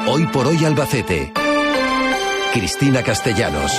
Hoy por hoy Albacete. Cristina Castellanos.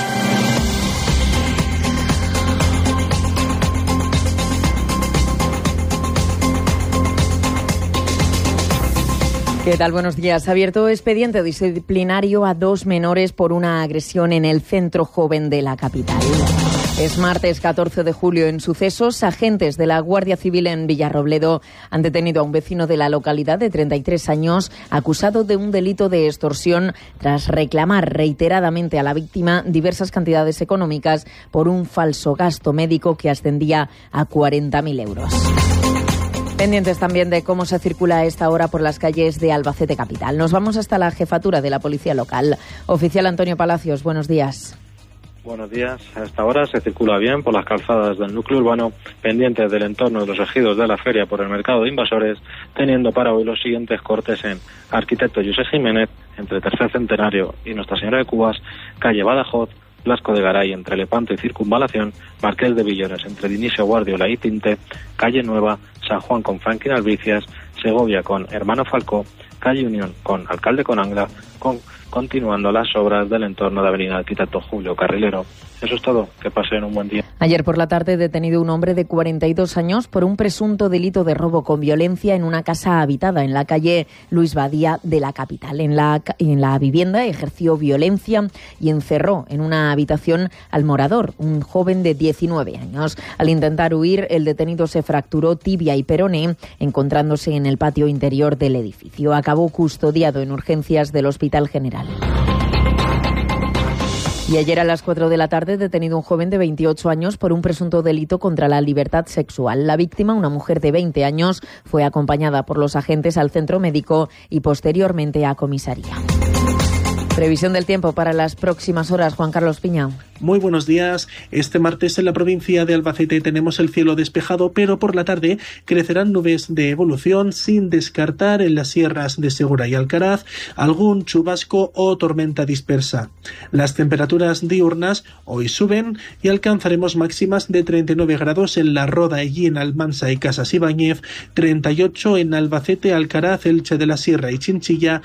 ¿Qué tal? Buenos días. Ha abierto expediente disciplinario a 2 menores por una agresión en el centro joven de la capital. Es martes 14 de julio. En sucesos, agentes de la Guardia Civil en Villarrobledo han detenido a un vecino de la localidad de 33 años acusado de un delito de extorsión tras reclamar reiteradamente a la víctima diversas cantidades económicas por un falso gasto médico que ascendía a 40.000 euros. Pendientes también de cómo se circula a esta hora por las calles de Albacete capital. Nos vamos hasta la jefatura de la policía local. Oficial Antonio Palacios, buenos días. Buenos días. A esta hora se circula bien por las calzadas del núcleo urbano, pendientes del entorno de los ejidos de la feria por el mercado de Invasores, teniendo para hoy los siguientes cortes en Arquitecto José Jiménez, entre Tercer Centenario y Nuestra Señora de Cubas, calle Badajoz, Blasco de Garay entre Lepanto y Circunvalación, Marqués de Villores entre Dionisio Guardiola y Tinte, calle Nueva, San Juan con Franklin Albricias, Segovia con Hermano Falcó, calle Unión con Alcalde con Angla, continuando las obras del entorno de Avenida Arquitecto Julio Carrilero. Eso es todo. Que pasen un buen día. Ayer por la tarde detenido un hombre de 42 años por un presunto delito de robo con violencia en una casa habitada en la calle Luis Badía de la capital. En la vivienda ejerció violencia y encerró en una habitación al morador, un joven de 19 años. Al intentar huir, el detenido se fracturó tibia y peroné, encontrándose en el patio interior del edificio. Acabó custodiado en urgencias del Hospital General. Y ayer a las 4 de la tarde detenido un joven de 28 años por un presunto delito contra la libertad sexual. La víctima, una mujer de 20 años, fue acompañada por los agentes al centro médico y posteriormente a comisaría. Previsión del tiempo para las próximas horas, Juan Carlos Piña. Muy buenos días. Este martes en la provincia de Albacete tenemos el cielo despejado, pero por la tarde crecerán nubes de evolución, sin descartar en las sierras de Segura y Alcaraz algún chubasco o tormenta dispersa. Las temperaturas diurnas hoy suben y alcanzaremos máximas de 39 grados en La Roda, Ellín, Almansa y Casas Ibáñez, 38 en Albacete, Alcaraz, Elche de la Sierra y Chinchilla,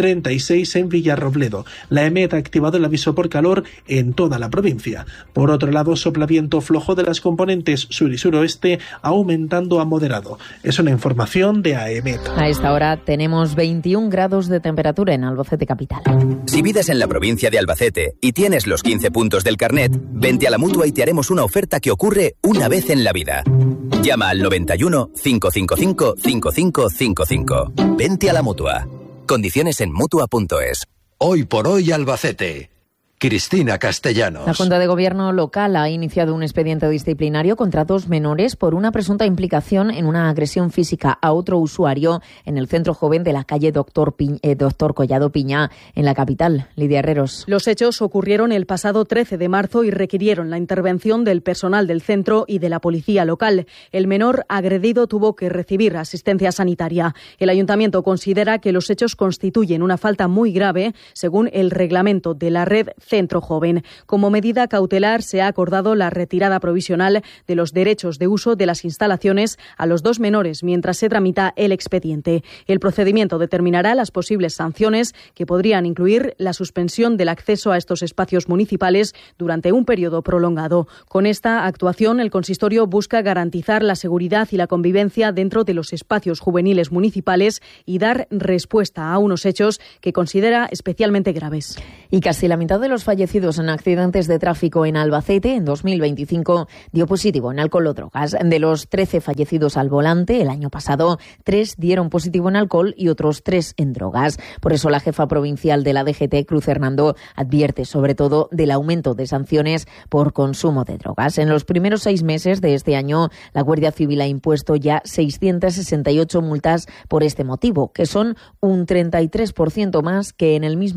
36 en Villarrobledo. La EMET ha activado el aviso por calor en toda la provincia. Por otro lado, sopla viento flojo de las componentes sur y suroeste, aumentando a moderado. Es una información de AEMET. A esta hora tenemos 21 grados de temperatura en Albacete capital. Si vives en la provincia de Albacete y tienes los 15 puntos del carnet, vente a la Mutua y te haremos una oferta que ocurre una vez en la vida. Llama al 91 555 5555. Vente a la Mutua. Condiciones en Mutua.es. Hoy por hoy Albacete. Cristina Castellanos. La Junta de Gobierno local ha iniciado un expediente disciplinario contra 2 menores por una presunta implicación en una agresión física a otro usuario en el centro joven de la calle Doctor Collado Piña, en la capital. Lidia Herreros. Los hechos ocurrieron el pasado 13 de marzo y requirieron la intervención del personal del centro y de la policía local. El menor agredido tuvo que recibir asistencia sanitaria. El ayuntamiento considera que los hechos constituyen una falta muy grave, según el reglamento de la red Centro Joven. Como medida cautelar se ha acordado la retirada provisional de los derechos de uso de las instalaciones a los 2 menores mientras se tramita el expediente. El procedimiento determinará las posibles sanciones que podrían incluir la suspensión del acceso a estos espacios municipales durante un periodo prolongado. Con esta actuación, el consistorio busca garantizar la seguridad y la convivencia dentro de los espacios juveniles municipales y dar respuesta a unos hechos que considera especialmente graves. Y casi la mitad de los fallecidos en accidentes de tráfico en Albacete en 2025 dio positivo en alcohol o drogas. De los 13 fallecidos al volante el año pasado, 3 dieron positivo en alcohol y otros 3 en drogas. Por eso la jefa provincial de la DGT, Cruz Hernando, advierte sobre todo del aumento de sanciones por consumo de drogas. En los primeros 6 meses de este año, la Guardia Civil ha impuesto ya 668 multas por este motivo, que son un 33% más que en el mismo